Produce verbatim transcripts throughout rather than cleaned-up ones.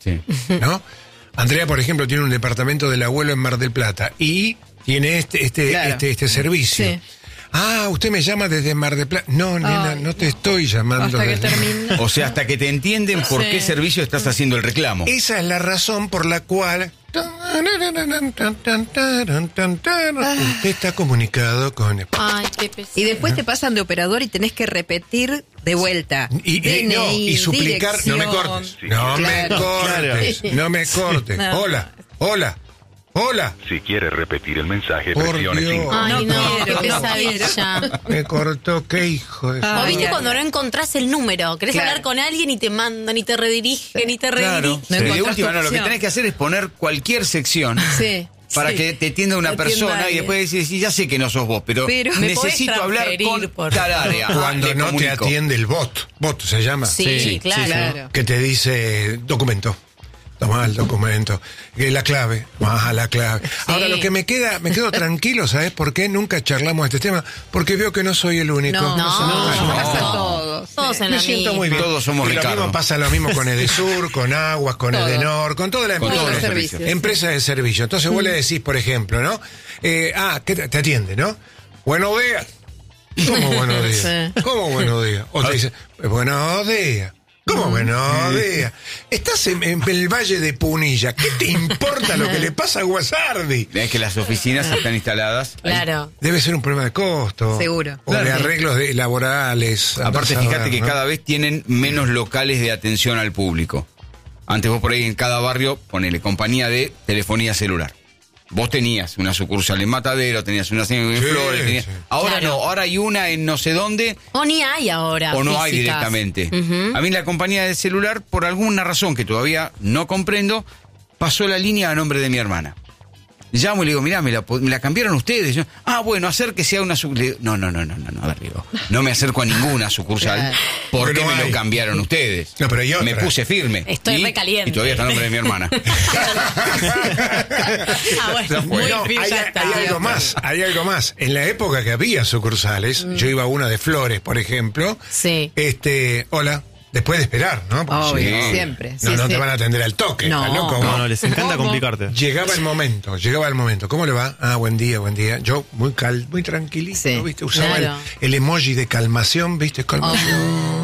Sí. ¿No? Andrea, por ejemplo, tiene un departamento del abuelo en Mar del Plata y tiene este, este, Claro. este, este servicio. Sí. Ah, usted me llama desde Mar del Plata. No, nena, Ay, no te estoy llamando Hasta que desde... termine. O sea, hasta que te entienden por Sí. qué servicio estás haciendo el reclamo. Esa es la razón por la cual usted está comunicado con... Ay, qué pesado. Y después te pasan de operador y tenés que repetir de vuelta. Y, y- D N I, no, y suplicar, no me dirección. cortes, no me Claro. cortes, no me cortes. No. Hola, hola, hola. Si quiere repetir el mensaje, Por presione Dios. cinco. Ay, No no, quiero, qué no pesadilla. Me cortó, qué hijo de... Ah, ¿O viste Ay, cuando ay, no encontrás el número? Querés Claro. hablar con alguien y te mandan y te redirigen y te Claro. redirigen. No Y de encontrás última, tu no, lo que opción. tenés que hacer es poner cualquier sección Sí. para Sí. que te atienda una Atienda persona y alguien. después decís, sí, ya sé que no sos vos, pero, Pero- ¿Me podés necesito hablar transferir, con por tal favor? área. Cuando Le no te comunico. atiende el bot, bot se llama, Sí, Sí, claro. sí, sí. Claro. que te dice documento. Toma el documento. Que la clave. Baja la clave. Ahora, lo que me queda, me quedo tranquilo, ¿sabes por qué? Nunca charlamos de este tema. Porque veo que no soy el único. No, No, no, no. pasa a todos. Todos en Me la siento misma. muy bien. Todos somos y lo Ricardo. mismo pasa lo mismo con Edesur, con Aguas, con Todo. Edenor, con toda la Con empresa. todos los servicios. servicios. Empresa de servicio. Entonces vos le decís, por ejemplo, ¿no? Eh, ah, ¿qué te, te atiende, no? Buenos días. ¿Cómo buenos días? Sí. ¿Cómo buenos días? O te dice, buenos días. ¿Cómo buenos días? Estás en, en el Valle de Punilla. ¿Qué te importa lo que le pasa a Guasardi? Es que las oficinas están instaladas. ahí. Claro. Debe ser un problema de costo. Seguro. O de Claro. arreglos de- laborales. Aparte, Andás a fíjate ver, que ¿no? cada vez tienen menos locales de atención al público. Antes vos por ahí en cada barrio, ponele compañía de telefonía celular. Vos tenías una sucursal en Matadero, tenías una en Sí, Flores, tenías- sí. ahora Claro. no, ahora hay una en no sé dónde O ni hay ahora. o no hay físicas. directamente. Ujú. A mí la compañía de celular, por alguna razón que todavía no comprendo, pasó la línea a nombre de mi hermana. Llamo y le digo, mirá, me la, me la cambiaron ustedes. Yo, ah, bueno, acérquese a una sucursal. No, no, no, no, no, no, digo, no me acerco a ninguna sucursal Claro. porque Pero me hay. lo cambiaron ustedes. No, pero hay otra. Me puse firme. Estoy y, recaliente. Y todavía está a nombre de mi hermana. Ah, bueno, Ya fue. muy No, bien, hay, ya está. hay algo más, hay algo más. En la época que había sucursales, yo iba a una de Flores, por ejemplo. Sí. Este, hola, después de esperar, ¿no? Porque Obvio, si siempre. No, Sí, no sí. te van a atender al toque. No. ¿estás loco? No, no, les encanta ¿Cómo? complicarte. Llegaba el momento, llegaba el momento. ¿Cómo le va? Ah, buen día, buen día. Yo muy cal, muy tranquilito, Sí, ¿viste? Usaba claro. el, el emoji de calmación, ¿viste? Calmación.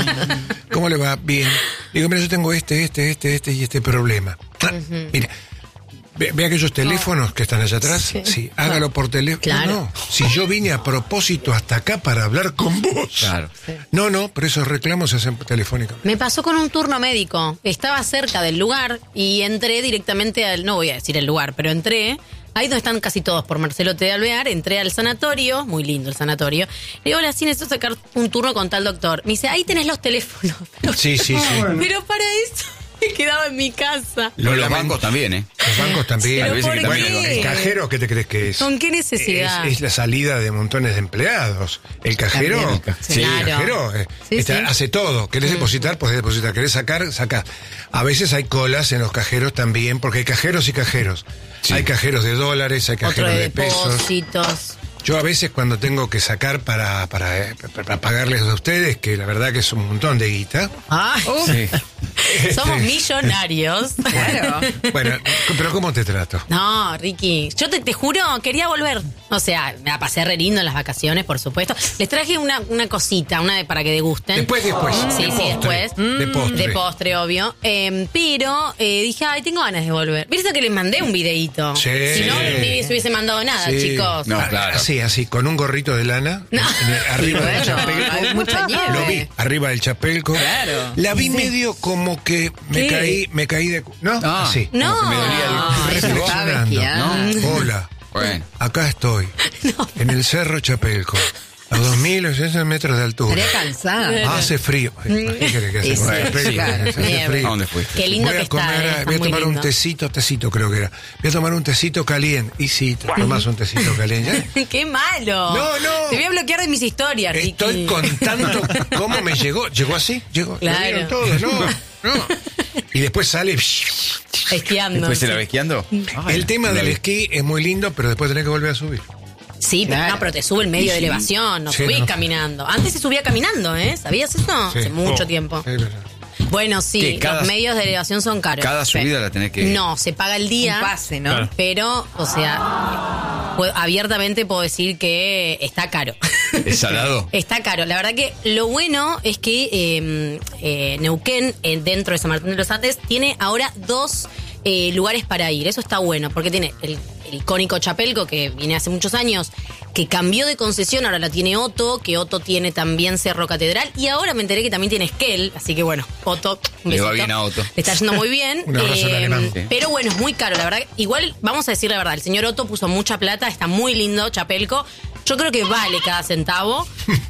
¿Cómo le va? Bien. Digo, mira, yo tengo este, este, este, este y este problema. Ah, mira, ve, ve aquellos teléfonos que están allá atrás. Sí, Sí. hágalo por teléfono. Claro. No, no. Si yo vine a propósito hasta acá para hablar con vos. Claro. No, no, pero esos reclamos se hacen telefónicamente. Me pasó con un turno médico. Estaba cerca del lugar y entré directamente al... No voy a decir el lugar, pero entré... Ahí donde están casi todos por Marcelo T. de Alvear. Entré al sanatorio, muy lindo el sanatorio. Le digo, hola, sí, necesito sacar un turno con tal doctor. Me dice, ahí tenés los teléfonos. Pero, Sí, sí, sí. pero para eso me quedaba en mi casa. Lo Los lamento. bancos también, ¿eh? Los bancos también. ¿Pero a veces por que Bueno, también qué? el cajero, ¿qué te crees que es? ¿Con qué necesidad? Es, es la salida de montones de empleados. El cajero, También. sí, el Claro. cajero eh, Sí, está- sí. hace todo. ¿Querés depositar? Podés depositar. ¿Querés sacar? Sacás. A veces hay colas en los cajeros también, porque hay cajeros y cajeros. Sí. Hay cajeros de dólares, hay Otro cajeros de de pesos. depósitos. Yo a veces cuando tengo que sacar para, para, eh, para pagarles a ustedes, que la verdad que es un montón de guita. Ay, Sí. somos Este, millonarios. Claro. Bueno, pero ¿cómo te trato? No, Ricky, yo te, te juro, quería volver. O sea, me la pasé re lindo en las vacaciones, por supuesto. Les traje una, una cosita, una de, para que degusten. Después, después. Sí, de sí, postre, después. De postre. De postre, obvio. Eh, pero eh, dije, ay, tengo ganas de volver. ¿Viste que les mandé un videíto? Sí. Si no, ni se hubiese mandado nada, Sí. chicos. No, Ah, claro. Así, así, con un gorrito de lana. No. en el- arriba Y del bueno, chapelco. hay mucha nieve. Lo vi, arriba del chapelco. Claro. La vi medio como que me ¿Qué? caí, me caí de. cu- ¿No? Ah. Así. No. Como que me dolía el- Ay, ya Reflexionando. estaba esquiando. Hola. Bueno. Acá estoy. En el Cerro Chapelco. A dos mil ochocientos metros de altura. Estaría cansada. Hace frío. Ay, ¿qué querés que Sí, hace? sí, Chapelco, claro. hace Nieve. frío. ¿A dónde fuiste? Qué lindo Voy que a comer, está, eh, eh, está voy a muy tomar un lindo. tecito, tecito creo que era. Voy a tomar un tecito caliente. Y sí, te tomás un tecito caliente. ¿Ya? ¡Qué malo! No, no. Te voy a bloquear de mis historias, Ricky. Estoy contando cómo me llegó. Llegó así, llegó. Claro. Lo vieron todos, no, no. Y después sale. Esquiando. ¿Después se la sí. va esquiando? El tema no del vi. esquí es muy lindo, pero después tenés que volver a subir. Sí, pero Claro. no, pero te sube el medio de elevación, no Sí, subís no. caminando. Antes se subía caminando, ¿eh? ¿Sabías eso? Sí. Hace mucho Oh, tiempo. sí, es verdad. Bueno, sí, Que cada- los medios de elevación son caros. Cada subida la tenés que... No, se paga el día. Un pase, ¿no? Claro. Pero, o sea, puedo- abiertamente puedo decir que está caro. ¿Es salado? Está caro. La verdad que lo bueno es que eh, eh, Neuquén, eh, dentro de San Martín de los Andes, tiene ahora dos eh, lugares para ir. Eso está bueno, porque tiene el, el icónico Chapelco, que viene hace muchos años, que cambió de concesión, ahora la tiene Otto, que Otto tiene también Cerro Catedral, y ahora me enteré que también tiene Esquel, así que bueno, Otto, un Le va besito. bien a Otto. Le está yendo muy bien. Un abrazo al alemán. Sí. Pero bueno, es muy caro, la verdad. Igual, vamos a decir la verdad, el señor Otto puso mucha plata, está muy lindo Chapelco. Yo creo que vale cada centavo.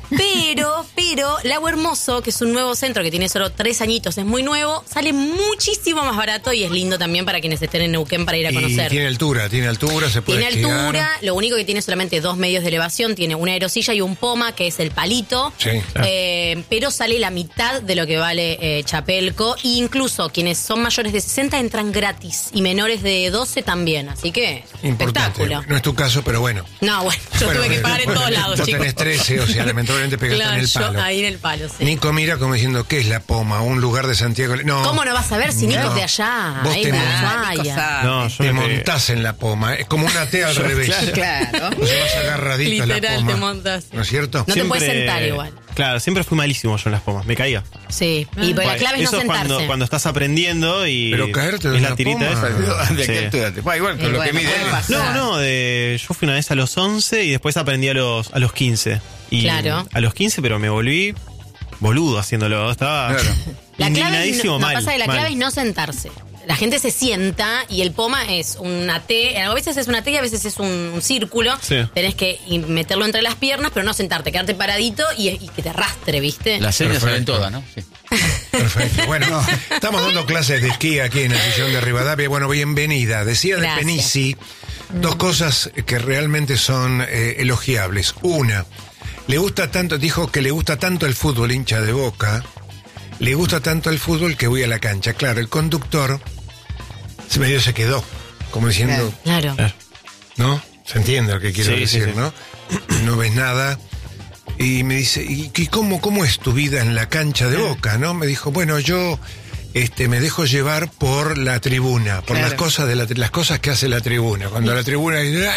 Pero, pero, Lago Hermoso, que es un nuevo centro que tiene solo tres añitos, es muy nuevo, sale muchísimo más barato y es lindo también para quienes estén en Neuquén para ir a Y conocer. tiene altura, tiene altura, se puede Tiene esquiar. altura, lo único que tiene solamente dos medios de elevación, tiene una aerosilla y un poma, que es el palito. Sí. Eh, pero sale la mitad de lo que vale eh, Chapelco. E incluso quienes son mayores de sesenta entran gratis y menores de doce también. Así que, Importante. espectáculo. No es tu caso, pero bueno. No, bueno, yo Bueno, tuve que eh, pagar en vos todos tenés- lados, vos chicos. tenés trece, o sea, lamentablemente pegaste Claro, en el yo palo. ahí en el palo, sí. Nico mira como diciendo, ¿qué es la Poma? ¿Un lugar de Santiago? No. ¿Cómo no vas a ver si Nico No. es de allá? Vos Ahí te en mon- Ah, Nico Ushuaia. sabe. No, yo Te me pegué. montás en la Poma. Es como una T al revés. Claro. O sea, vas agarradito a la Literal, Poma. te montás. ¿No es cierto? No te puedes sentar igual. Claro, siempre fui malísimo yo en las pomas, me caía. Sí, y pues la Bueno, clave es eso no es sentarse. cuando, cuando estás aprendiendo y Pero caerte de es la una tirita poma. esa. ¿De qué Sí. estudiaste? Va, igual con Y lo bueno, que mide puede él. pasar. No, no, de, yo fui una vez a los once y después aprendí a los, a los quince. Y Claro. A los quince, pero me volví boludo haciéndolo. Estaba Claro. La clave, es indignadísimo, no, no, mal. pasa que la mal. clave es no sentarse. La gente se sienta y el poma es una T, a veces es una T y a veces es un, un círculo. Sí. Tenés que y meterlo entre las piernas, pero no sentarte, quedarte paradito y, y que te arrastre, ¿viste? Las señas Perfecto. salen todas, ¿no? Sí. Perfecto. Bueno, estamos dando clases de esquí aquí en el sillón de Rivadavia. Bueno, bienvenida. Decía de Gracias. Penisi dos cosas que realmente son eh, elogiables. Una, le gusta tanto, dijo que le gusta tanto el fútbol, hincha de Boca, le gusta tanto el fútbol que voy a la cancha. Claro, el conductor se medio se quedó, como diciendo, Claro. Claro. ¿no? Se entiende lo que quiero Sí, sí, decir, sí. ¿no? No ves nada. Y me dice, ¿y qué- cómo, cómo es tu vida en la cancha de Boca, no? Me dijo, bueno, yo este, me dejo llevar por la tribuna, por Claro. las cosas de la, tri- las cosas que hace la tribuna. Cuando la tribuna dice,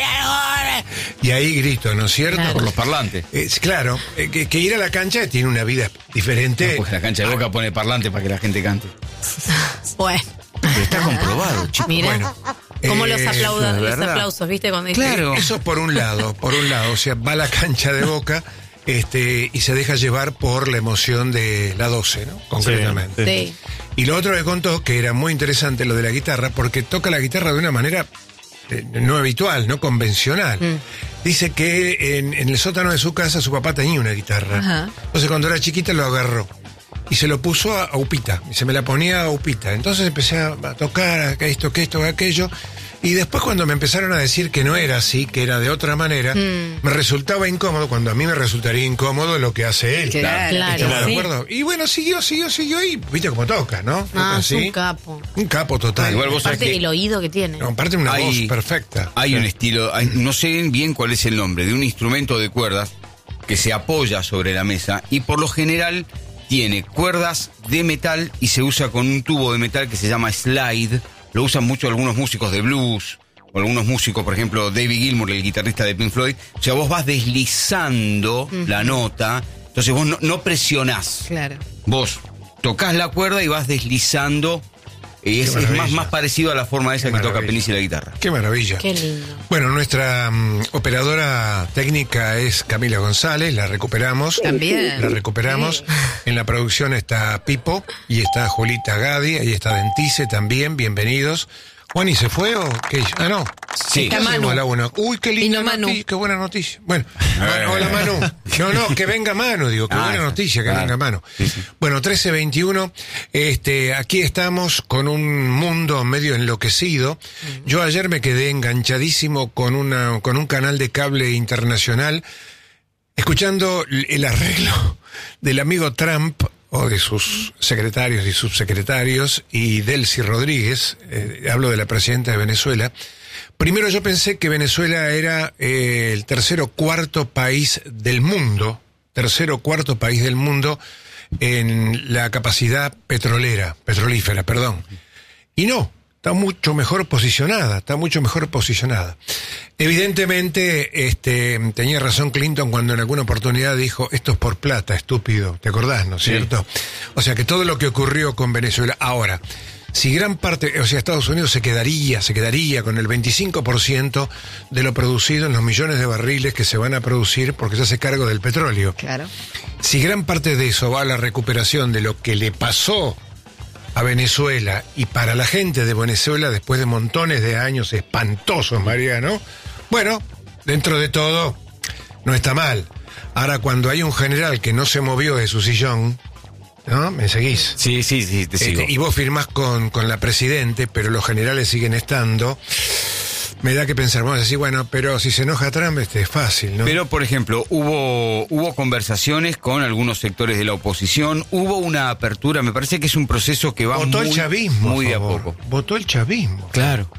y ahí grito, ¿no es cierto? Claro. Por los parlantes. Es claro, eh, que, que ir a la cancha tiene una vida diferente. Pues la cancha de Boca pone parlante para que la gente cante. Bueno, Pero está comprobado, chicos. mira. Bueno, Como eh, los, eso aplauda- es los verdad. aplausos, ¿viste? Cuando dice- Claro. Eso por un lado, por un lado, o sea, va a la cancha de Boca este, y se deja llevar por la emoción de la doce, ¿no? Concretamente. Sí, Sí. Y lo otro que contó, que era muy interesante lo de la guitarra, porque toca la guitarra de una manera eh, no habitual, no convencional. Mm. Dice que en, en el sótano de su casa su papá tenía una guitarra. Ajá. Entonces cuando era chiquita lo agarró y se lo puso a, a Upita, y se me la ponía a Upita. Entonces empecé a, a tocar que esto, que esto, que aquello. Y después cuando me empezaron a decir que no era así, que era de otra manera, Mm. me resultaba incómodo, cuando a mí me resultaría incómodo lo que hace él. Claro, Claro. ¿Estamos de sí. acuerdo? Y bueno, siguió, siguió, siguió y viste cómo toca, ¿no? Toca Ah, es así. un capo. Un capo total. Ah, igual vos sabés Aparte que el oído que tiene. No, aparte una Hay- voz perfecta. hay un estilo, hay- no sé bien cuál es el nombre, de un instrumento de cuerdas que se apoya sobre la mesa y por lo general tiene cuerdas de metal y se usa con un tubo de metal que se llama slide. Lo usan mucho algunos músicos de blues o algunos músicos, por ejemplo, David Gilmour, el guitarrista de Pink Floyd. O sea, vos vas deslizando la nota, entonces vos no, no presionás. Claro. Vos tocas la cuerda y vas deslizando. Y es, es maravilla. más, más parecido a la forma esa Qué que toca maravilla. Penisi la guitarra. Qué maravilla. Qué lindo. Bueno, nuestra mm, operadora técnica es Camila González, la recuperamos. También. La recuperamos. En la producción está Pipo y está Julita Gadi, ahí está Dentice también, bienvenidos. ¿Juani se fue o qué? Ah, no. Sí. ¿Qué Está hacemos Manu. a la una? Uy, qué linda Vino Manu. noticia, qué buena noticia. Bueno, Manu, hola Manu. No, no, que venga Manu, digo, qué Ah, buena sí, noticia, que claro. venga Manu. Sí, sí. Bueno, trece veintiuno, este, aquí estamos con un mundo medio enloquecido. Yo ayer me quedé enganchadísimo con una, con un canal de cable internacional, escuchando el arreglo del amigo Trump o de sus secretarios y subsecretarios y Delcy Rodríguez, eh, hablo de la presidenta de Venezuela. Primero yo pensé que Venezuela era eh, el tercer o cuarto país del mundo, tercer o cuarto país del mundo en la capacidad petrolera, petrolífera, perdón. Y no, está mucho mejor posicionada, está mucho mejor posicionada. Evidentemente, este, tenía razón Clinton cuando en alguna oportunidad dijo, esto es por plata, estúpido, ¿te acordás, no es Sí. cierto? O sea que todo lo que ocurrió con Venezuela, ahora, si gran parte, o sea, Estados Unidos se quedaría, se quedaría con el veinticinco por ciento de lo producido en los millones de barriles que se van a producir porque se hace cargo del petróleo. Claro. Si gran parte de eso va a la recuperación de lo que le pasó a Venezuela y para la gente de Venezuela después de montones de años espantosos, Mariano, bueno, dentro de todo no está mal. Ahora, cuando hay un general que no se movió de su sillón, ¿no? ¿Me seguís? Sí, sí, sí, te sigo. Este, y vos firmás con, con la presidente, pero los generales siguen estando, me da que pensar, vamos a decir, bueno, pero si se enoja Trump, este es fácil, ¿no? Pero, por ejemplo, hubo hubo conversaciones con algunos sectores de la oposición, hubo una apertura, me parece que es un proceso que va Votó muy, el chavismo, muy de a favor. poco. Votó el chavismo. Claro.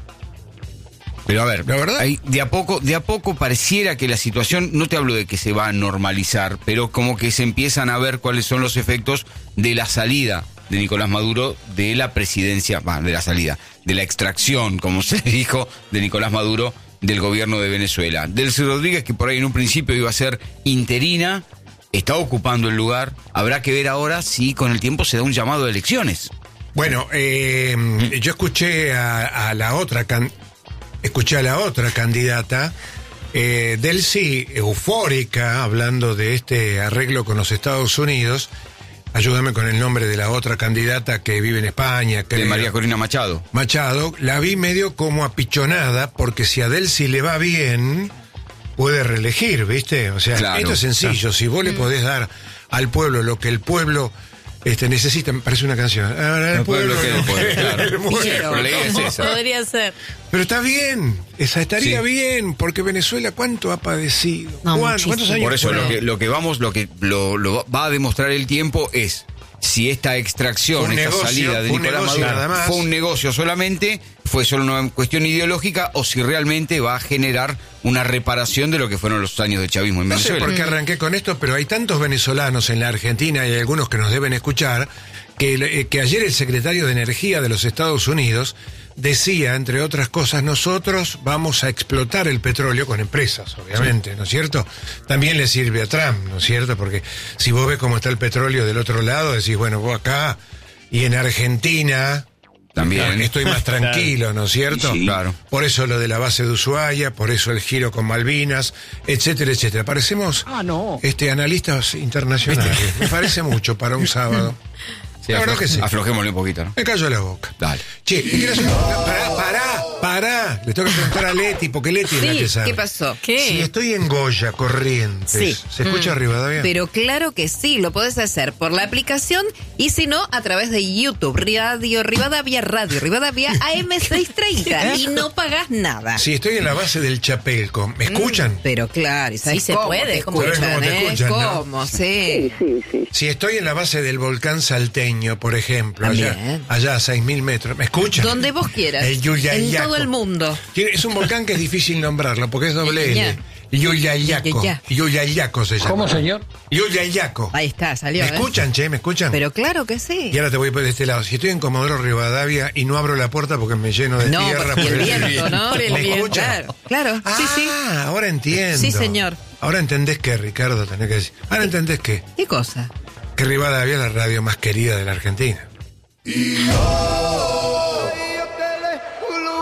Pero a ver, ¿La verdad? hay- de a poco, de a poco pareciera que la situación, no te hablo de que se va a normalizar, pero como que se empiezan a ver cuáles son los efectos de la salida de Nicolás Maduro de la presidencia, bah, de la salida, de la extracción, como se dijo, de Nicolás Maduro del gobierno de Venezuela. Delcy Rodríguez, que por ahí en un principio iba a ser interina, está ocupando el lugar. Habrá que ver ahora si con el tiempo se da un llamado de elecciones. Bueno, eh, yo escuché a, a la otra can- escuché a la otra candidata, eh, Delcy, eufórica, hablando de este arreglo con los Estados Unidos. Ayúdame con el nombre de la otra candidata que vive en España, De creo. María Corina Machado. Machado. La vi medio como apichonada, porque si a Delcy le va bien, puede reelegir, ¿viste? O sea, Claro, esto es sencillo. Si vos le podés dar al pueblo lo que el pueblo este, necesita, me parece una canción. Ahora el El pueblo que no el pueblo, quiere, claro. el pueblo. Pero la idea es esa. Podría ser. Pero está bien, esa estaría Sí. bien, porque Venezuela, ¿cuánto ha padecido? No, ¿Cuánto? muchísimo. ¿Cuántos años Por eso fueron? lo que, lo que vamos, lo que lo, lo va a demostrar el tiempo es si esta extracción, Fue un esta negocio, salida de fue un Nicolás negocio Maduro nada más. fue un negocio solamente, fue solo una cuestión ideológica, o si realmente va a generar una reparación de lo que fueron los años de chavismo en No sé Venezuela. por qué arranqué con esto, pero hay tantos venezolanos en la Argentina y hay algunos que nos deben escuchar, que, eh, que ayer el secretario de Energía de los Estados Unidos decía, entre otras cosas, nosotros vamos a explotar el petróleo con empresas, obviamente, ¿no es cierto? También le sirve a Trump, ¿no es cierto? Porque si vos ves cómo está el petróleo del otro lado, decís, bueno, vos acá y en Argentina... También. Estoy más tranquilo, ¿no es cierto? Sí, claro. Por eso lo de la base de Ushuaia, por eso el giro con Malvinas, etcétera, etcétera. Parecemos este, analistas internacionales. Me parece mucho para un sábado. Sí, La verdad aflo- que sí. Aflojémosle un poquito, ¿no? Me cayó la boca. Dale. Che, ¿qué quieres hacer? Pará, pará, pará. Le tengo que preguntar a Leti, porque Leti es la que Sí, sabe. ¿qué pasó? ¿Qué? Si estoy en Goya, Corrientes, Sí. ¿se escucha Rivadavia? Pero claro que sí, lo podés hacer por la aplicación y si no, a través de YouTube, Radio Rivadavia, Radio Rivadavia, A M seiscientos treinta y no pagás nada. Si estoy en la base del Chapelco, ¿me escuchan? Pero claro, ¿y sabés Sí se cómo puede, te ¿cómo te- escuchan, cómo te eh? escuchan, no? ¿Cómo? Sí. Si estoy en la base del volcán salteño, por ejemplo, allá, También. allá a seis mil metros, ¿me escuchan? Donde vos quieras. El En Yuyayaco. todo el mundo. Tiene- Es un volcán que es difícil nombrarlo porque es doble Ya. L. Yuyayaco. Ya, ya. Yuyayaco se llama. ¿Cómo, señor? Yuyayaco. Ahí está, salió. ¿Me ¿eh? escuchan, che? ¿Me escuchan? Pero claro que sí. Y ahora te voy por este lado. Si estoy en Comodoro Rivadavia y no abro la puerta porque me lleno de No, tierra por el por viento, ¿no? ¿Me Por el viento. escuchan? Claro, claro. Ah, Sí, sí. ahora entiendo. Sí, señor. Ahora entendés que, Ricardo, tenés que decir. Ahora entendés que, ¿Qué cosa? que Rivadavia es la radio más querida de la Argentina.